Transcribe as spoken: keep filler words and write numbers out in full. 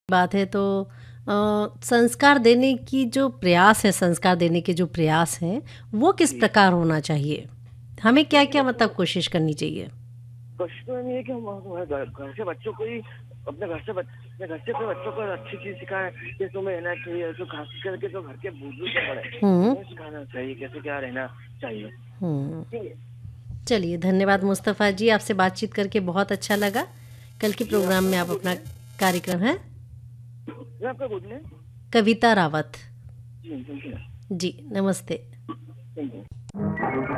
बात है तो अ, संस्कार देने की जो प्रयास है संस्कार देने के जो प्रयास हैं वो किस जी। प्रकार होना चाहिए? हमें देखिए क्या-क्या देखो मतलब कोशिश करनी चाहिए? कोशिश तो नहीं है कि हम हमारे घर घर से बच्चों को ही अपने घर से बच अपने घर से अपने बच्चों को अच्छी चीज़ सिखाएँ कि तुम्हें रहना चाहिए, तो खास करके तो घर के बुजुर्ग जो बड़े हुँ। उन्हें सिखाना चाहिए कैसे क्या रहना चाहिए। हुँ। ठीक है? चलिए धन्यवाद मुस्तफ़ा जी, आपसे बातचीत करके बहुत अच्छा लगा। कल के जी, प्रोग्राम आपका में क्या आप बोलना अपना है? कार्यक्रम है? जी, आपका बोलना है? कविता रावत। जी, थैंक यू। जी, नमस्ते। Thank you.